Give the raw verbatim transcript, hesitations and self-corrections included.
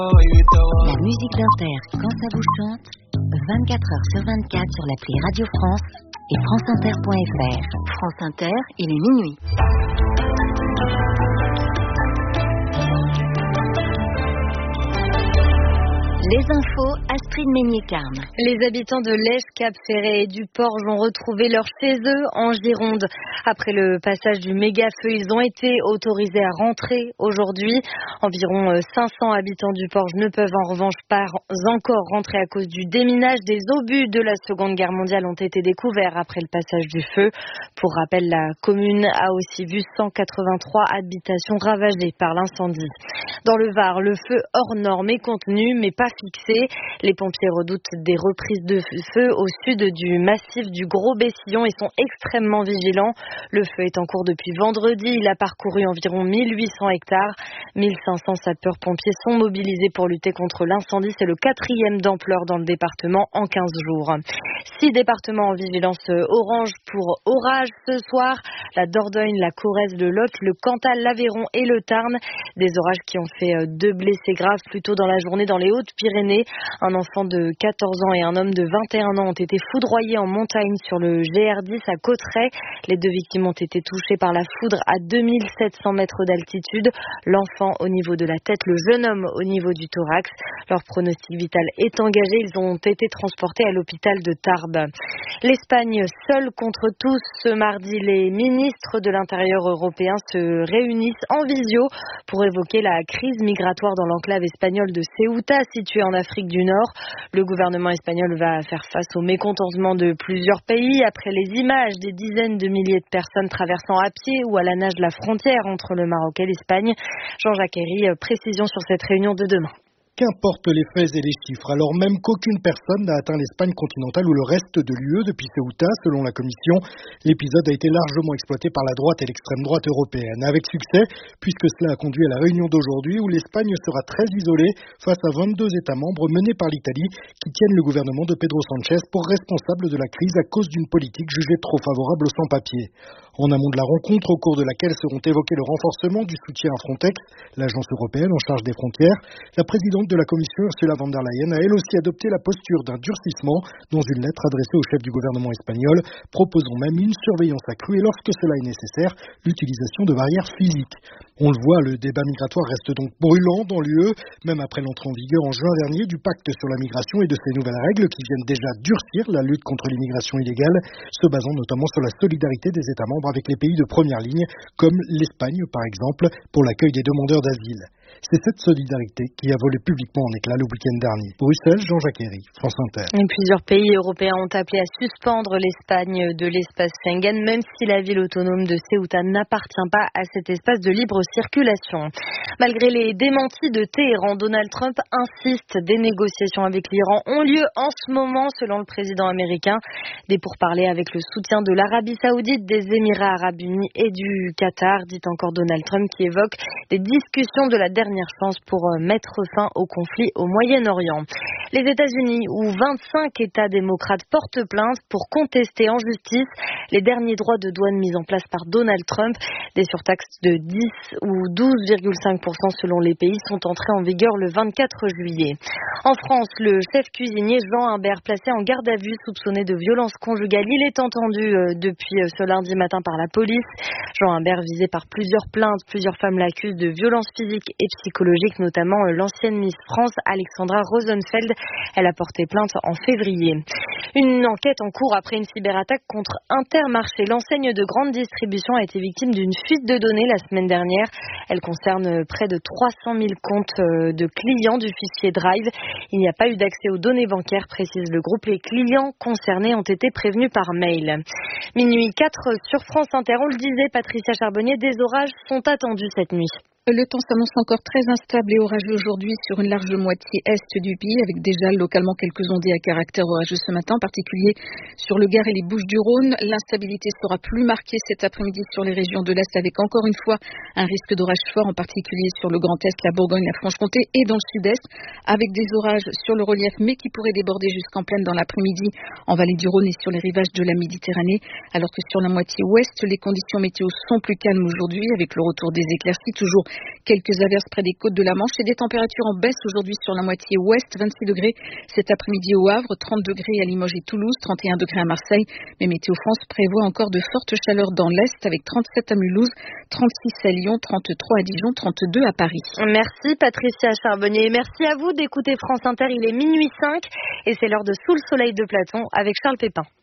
La musique d'Inter, quand ça vous chante, vingt-quatre heures sur vingt-quatre sur l'appli Radio France et franceinter point f r. France Inter, il est minuit. Les infos, Astrid Meignet-Carme. Les habitants de l'Esch, Cap-Ferret et du Porge ont retrouvé leur chez eux en Gironde. Après le passage du méga-feu, ils ont été autorisés à rentrer aujourd'hui. Environ cinq cents habitants du Porge ne peuvent en revanche pas encore rentrer à cause du déminage. Des obus de la Seconde Guerre mondiale ont été découverts après le passage du feu. Pour rappel, la commune a aussi vu cent quatre-vingt-trois habitations ravagées par l'incendie. Dans le Var, le feu hors norme est contenu, mais pas fixé. Les pompiers redoutent des reprises de feu au sud du massif du Gros Bessillon et sont extrêmement vigilants. Le feu est en cours depuis vendredi. Il a parcouru environ mille huit cents hectares. mille cinq cents sapeurs-pompiers sont mobilisés pour lutter contre l'incendie. C'est le quatrième d'ampleur dans le département en quinze jours. Six départements en vigilance orange pour orage ce soir. La Dordogne, la Corrèze, le Lot, le Cantal, l'Aveyron et le Tarn. Des orages qui ont fait deux blessés graves plus tôt dans la journée dans les Hautes-Pyrénées. Un enfant de quatorze ans et un homme de vingt et un ans ont été foudroyés en montagne sur le G R dix à Cauterets. Les deux victimes ont été touchées par la foudre à deux mille sept cents mètres d'altitude. L'enfant au niveau de la tête, le jeune homme au niveau du thorax. Leur pronostic vital est engagé. Ils ont été transportés à l'hôpital de Tarbes. L'Espagne seule contre tous. Ce mardi, les ministres de l'Intérieur européens se réunissent en visio pour évoquer la crise migratoire dans l'enclave espagnole de Ceuta, située en Afrique du Nord. Le gouvernement espagnol va faire face au mécontentement de plusieurs pays après les images des dizaines de milliers de personnes traversant à pied ou à la nage la frontière entre le Maroc et l'Espagne. Jean-Jacques Herry, précision sur cette réunion de demain. Qu'importent les faits et les chiffres, alors même qu'aucune personne n'a atteint l'Espagne continentale ou le reste de l'U E depuis Ceuta, selon la Commission, l'épisode a été largement exploité par la droite et l'extrême droite européenne, avec succès, puisque cela a conduit à la réunion d'aujourd'hui où l'Espagne sera très isolée face à vingt-deux États membres menés par l'Italie qui tiennent le gouvernement de Pedro Sánchez pour responsable de la crise à cause d'une politique jugée trop favorable aux sans-papiers. En amont de la rencontre, au cours de laquelle seront évoqués le renforcement du soutien à Frontex, l'agence européenne en charge des frontières, la présidente de la Commission Ursula von der Leyen a elle aussi adopté la posture d'un durcissement dans une lettre adressée au chef du gouvernement espagnol, proposant même une surveillance accrue et lorsque cela est nécessaire, l'utilisation de barrières physiques. On le voit, le débat migratoire reste donc brûlant dans l'U E, même après l'entrée en vigueur en juin dernier du pacte sur la migration et de ses nouvelles règles qui viennent déjà durcir la lutte contre l'immigration illégale, se basant notamment sur la solidarité des États membres avec les pays de première ligne, comme l'Espagne par exemple, pour l'accueil des demandeurs d'asile. C'est cette solidarité qui a volé publiquement en éclats le week-end dernier. Bruxelles, Jean-Jacques Herry, France Inter. Et plusieurs pays européens ont appelé à suspendre l'Espagne de l'espace Schengen, même si la ville autonome de Ceuta n'appartient pas à cet espace de libre circulation. Malgré les démentis de Téhéran, Donald Trump insiste. Des négociations avec l'Iran ont lieu en ce moment, selon le président américain. Des pourparlers avec le soutien de l'Arabie Saoudite, des Émirats Arabes Unis et du Qatar, dit encore Donald Trump, qui évoque des discussions de la dernière chance pour mettre fin au conflit au Moyen-Orient. Les États-Unis, où vingt-cinq États démocrates portent plainte pour contester en justice les derniers droits de douane mis en place par Donald Trump. Des surtaxes de dix ou douze virgule cinq pour cent selon les pays sont entrées en vigueur le vingt-quatre juillet. En France, le chef cuisinier Jean Imbert, placé en garde à vue, soupçonné de violence conjugale, il est entendu depuis ce lundi matin par la police. Jean Imbert, visé par plusieurs plaintes, plusieurs femmes l'accusent de violence physique et psychologique, notamment l'ancienne Miss France Alexandra Rosenfeld. Elle a porté plainte en février. Une enquête en cours après une cyberattaque contre Intermarché. L'enseigne de grande distribution a été victime d'une fuite de données la semaine dernière. Elle concerne près de trois cent mille comptes de clients du fichier Drive. Il n'y a pas eu d'accès aux données bancaires, précise le groupe. Les clients concernés ont été prévenus par mail. Minuit quatre sur France Inter. On le disait, Patricia Charbonnier, des orages sont attendus cette nuit. Le temps s'annonce encore très instable et orageux aujourd'hui sur une large moitié est du pays, avec déjà localement quelques ondées à caractère orageux ce matin, en particulier sur le Gard et les Bouches-du-Rhône. L'instabilité sera plus marquée cet après-midi sur les régions de l'Est, avec encore une fois un risque d'orage fort, en particulier sur le Grand Est, la Bourgogne, la Franche-Comté et dans le Sud-Est, avec des orages sur le relief, mais qui pourraient déborder jusqu'en plaine dans l'après-midi en vallée du Rhône et sur les rivages de la Méditerranée, alors que sur la moitié ouest, les conditions météo sont plus calmes aujourd'hui, avec le retour des éclaircies, toujours Quelques averses près des côtes de la Manche et des températures en baisse aujourd'hui sur la moitié ouest. vingt-six degrés cet après-midi au Havre, trente degrés à Limoges et Toulouse, trente et un degrés à Marseille. Mais Météo France prévoit encore de fortes chaleurs dans l'Est avec trente-sept à Mulhouse, trente-six à Lyon, trente-trois à Dijon, trente-deux à Paris. Merci Patricia Charbonnier. Merci à vous d'écouter France Inter. Il est minuit cinq et c'est l'heure de Sous le soleil de Platon avec Charles Pépin.